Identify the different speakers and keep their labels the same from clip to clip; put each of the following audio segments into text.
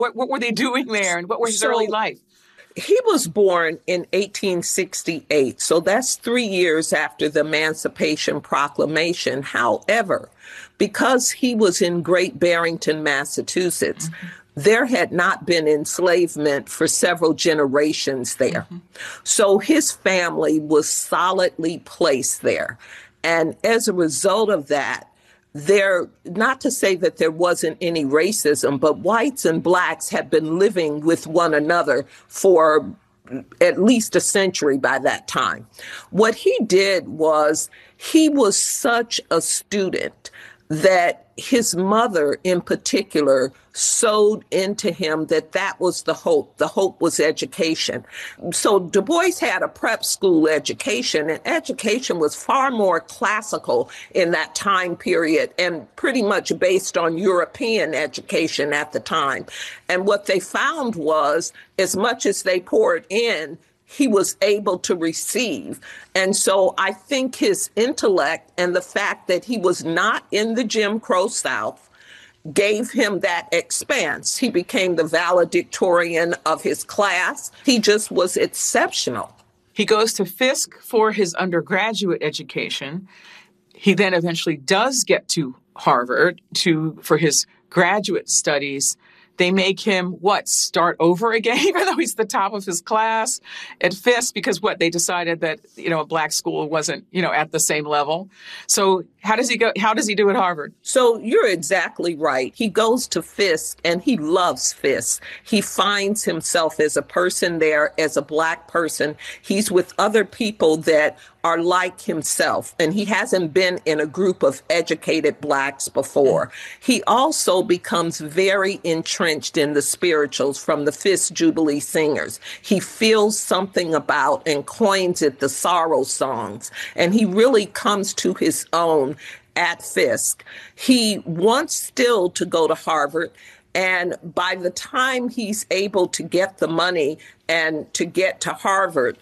Speaker 1: What were they doing there, and what was his early
Speaker 2: So
Speaker 1: life?
Speaker 2: he was born in 1868, so that's 3 years after the Emancipation Proclamation. However, because he was in Great Barrington, Massachusetts,
Speaker 1: Hmm.
Speaker 2: there had not been enslavement for several generations there.
Speaker 1: Hmm.
Speaker 2: So his family was solidly placed there. And as a result of that, there, not to say that there wasn't any racism, but whites and blacks had been living with one another for at least a century by that time. What he did was he was such a student that his mother in particular sewed into him that that was the hope. The hope was education. So Du Bois had a prep school education, and education was far more classical in that time period and pretty much based on European education at the time. And what they found was, as much as they poured in, he was able to receive. And so I think his intellect and the fact that he was not in the Jim Crow South gave him that expanse. He became the valedictorian of his class. He just was exceptional.
Speaker 1: He goes to Fisk for his undergraduate education. He then eventually does get to Harvard for his graduate studies. They make him, start over again, even though he's the top of his class at Fisk, because they decided that, a black school wasn't, at the same level. So how does he go? How does he do at Harvard?
Speaker 2: So you're exactly right. He goes to Fisk and he loves Fisk. He finds himself as a person there, as a black person. He's with other people that are like himself, and he hasn't been in a group of educated blacks before. He also becomes very entrenched in the spirituals from the Fisk Jubilee Singers. He feels something about and coins it the sorrow songs, and he really comes to his own at Fisk. He wants still to go to Harvard. And by the time he's able to get the money and to get to Harvard,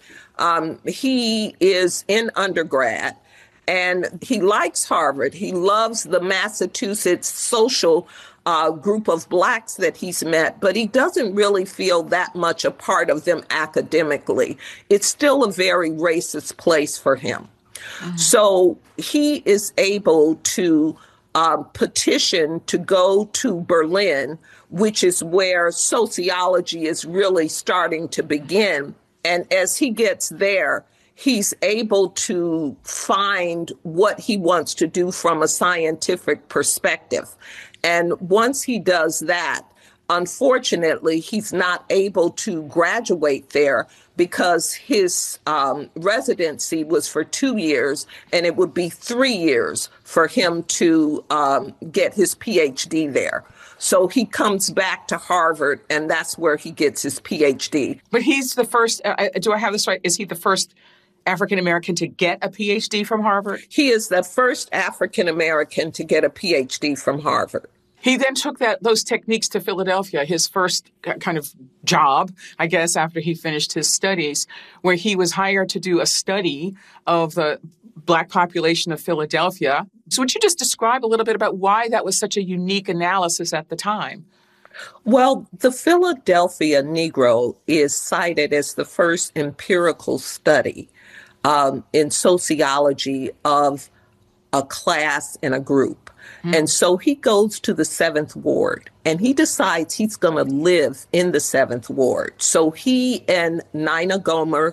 Speaker 2: he is in undergrad and he likes Harvard. He loves the Massachusetts social group of blacks that he's met, but he doesn't really feel that much a part of them academically. It's still a very racist place for him. Mm-hmm. So he is able to petition to go to Berlin, which is where sociology is really starting to begin. And as he gets there, he's able to find what he wants to do from a scientific perspective. And once he does that, unfortunately, he's not able to graduate there because his residency was for 2 years, and it would be 3 years for him to get his PhD there. So he comes back to Harvard, and that's where he gets his PhD.
Speaker 1: But he's the first, do I have this right? Is he the first African-American to get a PhD from Harvard?
Speaker 2: He is the first African-American to get a PhD from Harvard.
Speaker 1: He then took those techniques to Philadelphia, his first kind of job, I guess, after he finished his studies, where he was hired to do a study of the Black population of Philadelphia. So would you just describe a little bit about why that was such a unique analysis at the time?
Speaker 2: Well, the Philadelphia Negro is cited as the first empirical study in sociology of a class and a group. And so he goes to the 7th Ward and he decides he's going to live in the 7th Ward. So he and Nina Gomer,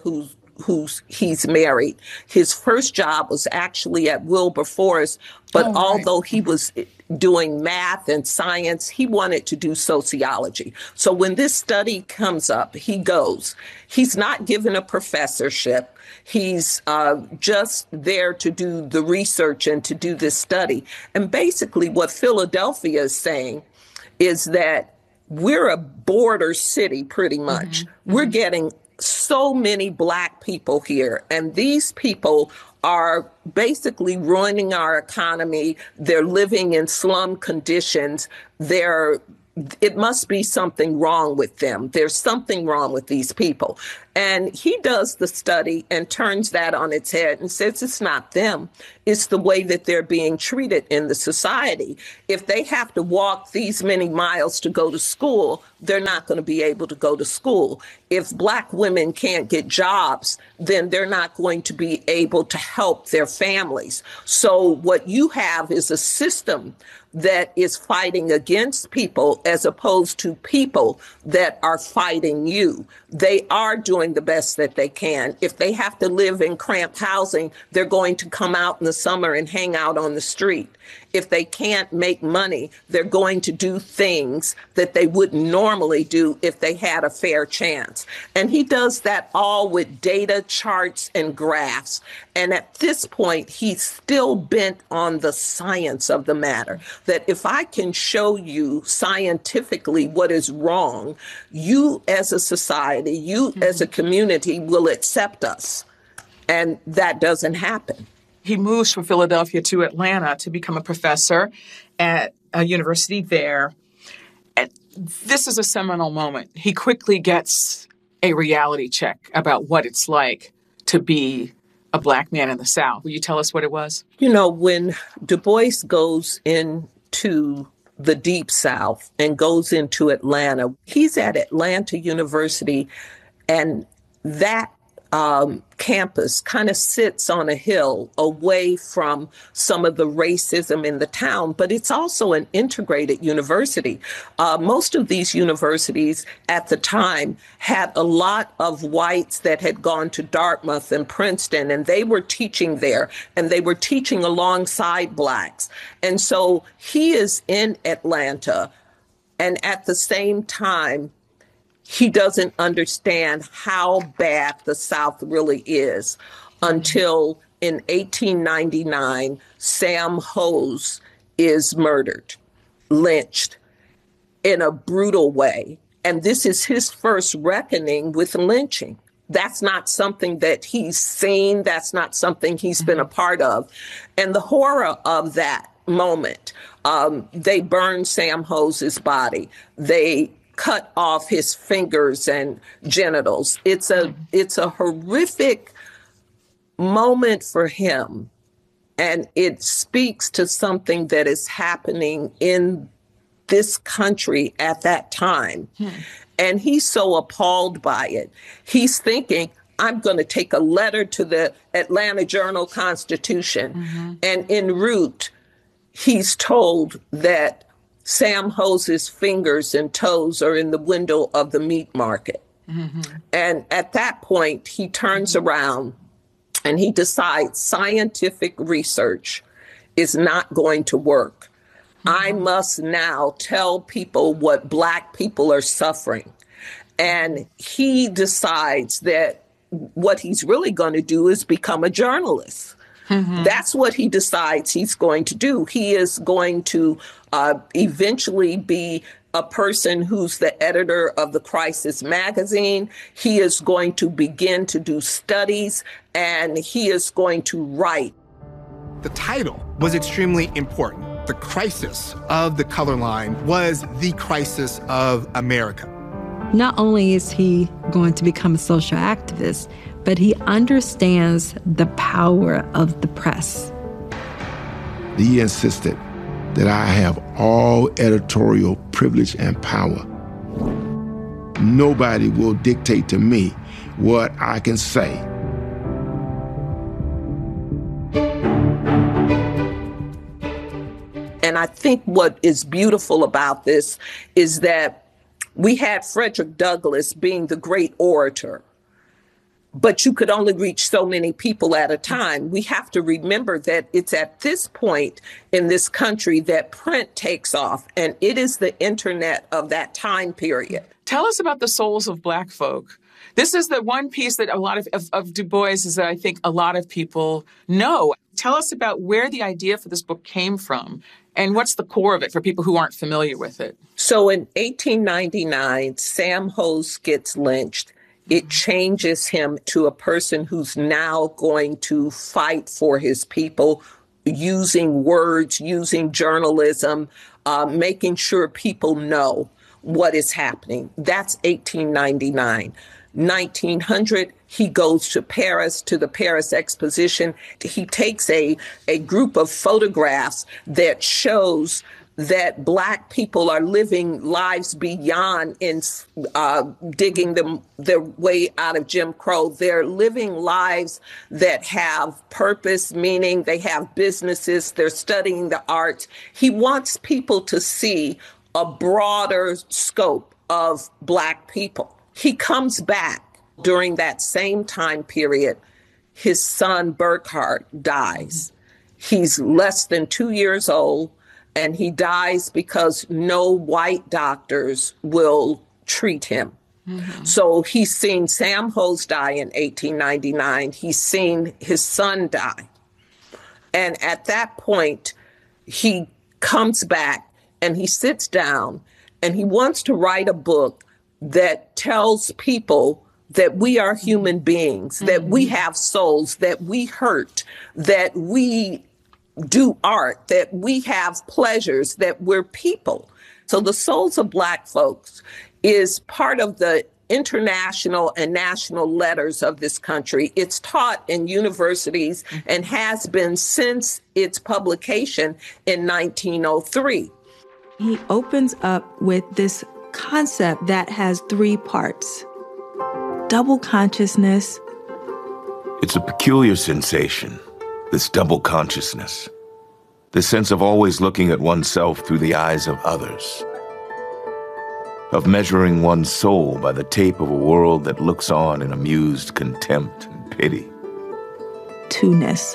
Speaker 2: he's married, his first job was actually at Wilberforce. But although he was doing math and science, he wanted to do sociology. So when this study comes up, he goes. He's not given a professorship. He's just there to do the research and to do this study. And basically what Philadelphia is saying is that we're a border city pretty much. Mm-hmm. We're getting so many Black people here, and these people are basically ruining our economy. They're living in slum conditions. They're it must be something wrong with them. There's something wrong with these people. And he does the study and turns that on its head and says it's not them. It's the way that they're being treated in the society. If they have to walk these many miles to go to school, they're not going to be able to go to school. If Black women can't get jobs, then they're not going to be able to help their families. So what you have is a system that is fighting against people as opposed to people that are fighting you. They are doing the best that they can. If they have to live in cramped housing, they're going to come out in the summer and hang out on the street. If they can't make money, they're going to do things that they wouldn't normally do if they had a fair chance. And he does that all with data, charts, and graphs. And at this point, he's still bent on the science of the matter, that if I can show you scientifically what is wrong, you as a society, you as a community will accept us. And that doesn't happen.
Speaker 1: He moves from Philadelphia to Atlanta to become a professor at a university there. And this is a seminal moment. He quickly gets a reality check about what it's like to be a Black man in the South. Will you tell us what it was?
Speaker 2: You know, when Du Bois goes into the Deep South and goes into Atlanta, he's at Atlanta University, and that campus kind of sits on a hill away from some of the racism in the town, but it's also an integrated university. Most of these universities at the time had a lot of whites that had gone to Dartmouth and Princeton, and they were teaching there, and they were teaching alongside Blacks. And so he is in Atlanta, and at the same time, he doesn't understand how bad the South really is until in 1899, Sam Hose is murdered, lynched in a brutal way. And this is his first reckoning with lynching. That's not something that he's seen. That's not something he's been a part of. And the horror of that moment, they burned Sam Hose's body. They cut off his fingers and genitals. It's a horrific moment for him. And it speaks to something that is happening in this country at that time. And he's so appalled by it. He's thinking, I'm going to take a letter to the Atlanta Journal-Constitution. And en route, he's told that Sam Hose's fingers and toes are in the window of the meat market. And at that point, he turns around and he decides scientific research is not going to work. I must now tell people what Black people are suffering. And he decides that what he's really going to do is become a journalist. That's what he decides he's going to do. He is going to eventually be a person who's the editor of the Crisis magazine. He is going to begin to do studies, and he is going to write.
Speaker 3: The title was extremely important. The crisis of the color line was the crisis of America.
Speaker 4: Not only is he going to become a social activist, but he understands the power of the press.
Speaker 5: He insisted that I have all editorial privilege and power. Nobody will dictate to me what I can say.
Speaker 2: And I think what is beautiful about this is that we had Frederick Douglass being the great orator, but you could only reach so many people at a time. We have to remember that it's at this point in this country that print takes off, and it is the internet of that time period.
Speaker 1: Tell us about the souls of Black folk. This is the one piece that a lot of Du Bois is that I think a lot of people know. Tell us about where the idea for this book came from and what's the core of it for people who aren't familiar with it.
Speaker 2: So in 1899, Sam Hose gets lynched. It changes him to a person who's now going to fight for his people using words, using journalism, making sure people know what is happening. That's 1899. 1900, he goes to Paris, to the Paris Exposition. He takes a group of photographs that shows that Black people are living lives beyond digging their way out of Jim Crow. They're living lives that have purpose, meaning they have businesses, they're studying the arts. He wants people to see a broader scope of Black people. He comes back during that same time period. His son, Burkhart, dies. He's less than 2 years old, and he dies because no white doctors will treat him. Mm-hmm. So he's seen Sam Hose die in 1899. He's seen his son die. And at that point, he comes back and he sits down and he wants to write a book that tells people that we are human beings, that we have souls, that we hurt, that we do art, that we have pleasures, that we're people. So the Souls of Black Folks is part of the international and national letters of this country. It's taught in universities and has been since its publication in 1903.
Speaker 6: He opens up with this concept that has three parts. Double consciousness.
Speaker 7: It's a peculiar sensation, this double consciousness, this sense of always looking at oneself through the eyes of others, of measuring one's soul by the tape of a world that looks on in amused contempt and pity.
Speaker 6: Two-ness.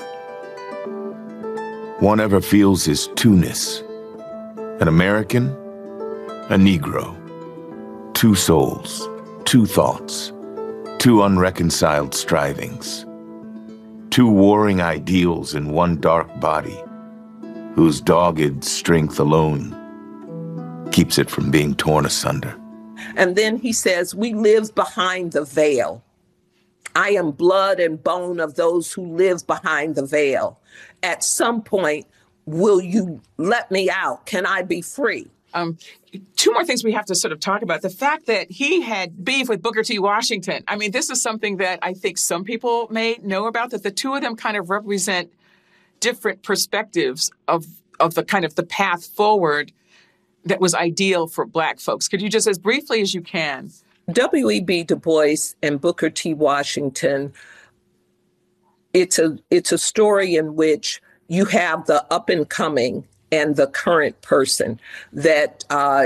Speaker 7: One ever feels his two-ness. An American, a Negro. Two souls, two thoughts, two unreconciled strivings, two warring ideals in one dark body, whose dogged strength alone keeps it from being torn asunder.
Speaker 2: And then he says, we live behind the veil. I am blood and bone of those who live behind the veil. At some point, will you let me out? Can I be free?
Speaker 1: Two more things we have to sort of talk about. The fact that he had beef with Booker T. Washington. I mean, this is something that I think some people may know about, that the two of them kind of represent different perspectives of the kind of the path forward that was ideal for Black folks. Could you just, as briefly as you can?
Speaker 2: W.E.B. Du Bois and Booker T. Washington, it's a story in which you have the up and coming and the current person that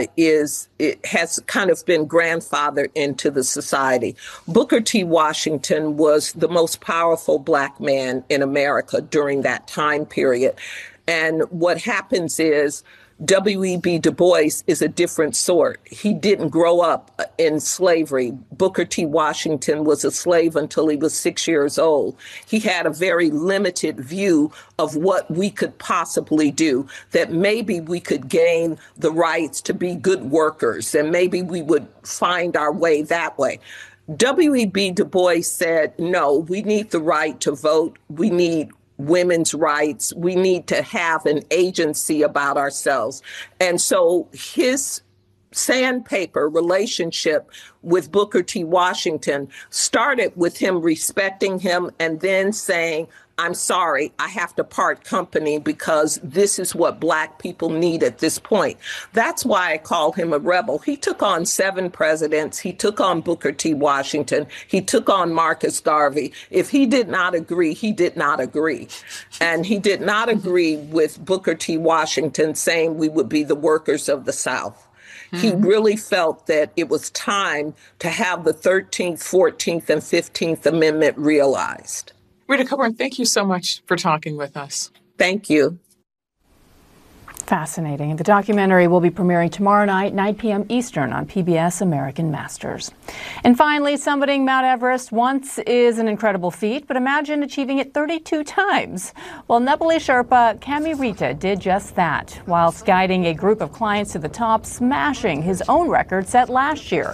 Speaker 2: has kind of been grandfathered into the society. Booker T. Washington was the most powerful Black man in America during that time period. And what happens is W.E.B. Du Bois is a different sort. He didn't grow up in slavery. Booker T. Washington was a slave until he was 6 years old. He had a very limited view of what we could possibly do, that maybe we could gain the rights to be good workers, and maybe we would find our way that way. W.E.B. Du Bois said, no, we need the right to vote. We need women's rights. We need to have an agency about ourselves. And so his sandpaper relationship with Booker T. Washington started with him respecting him and then saying, I'm sorry, I have to part company because this is what Black people need at this point. That's why I call him a rebel. He took on 7 presidents. He took on Booker T. Washington. He took on Marcus Garvey. If he did not agree, he did not agree. And he did not agree with Booker T. Washington saying we would be the workers of the South. He really felt that it was time to have the 13th, 14th, and 15th Amendment realized.
Speaker 1: Rita Coburn, thank you so much for talking with us.
Speaker 2: Thank you.
Speaker 8: Fascinating. The documentary will be premiering tomorrow night, 9 p.m. Eastern on PBS American Masters. And finally, summiting Mount Everest once is an incredible feat, but imagine achieving it 32 times. Well, Nepali Sherpa Kami Rita did just that, whilst guiding a group of clients to the top, smashing his own record set last year.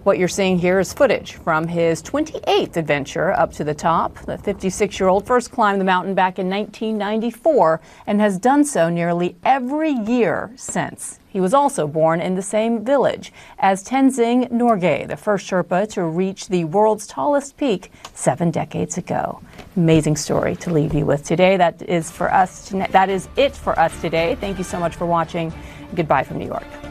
Speaker 8: What you're seeing here is footage from his 28th adventure up to the top. The 56-year-old first climbed the mountain back in 1994 and has done so nearly every year since. He was also born in the same village as Tenzing Norgay, the first Sherpa to reach the world's tallest peak 7 decades ago. Amazing story to leave you with today. That is it for us today. Thank you so much for watching. Goodbye from New York.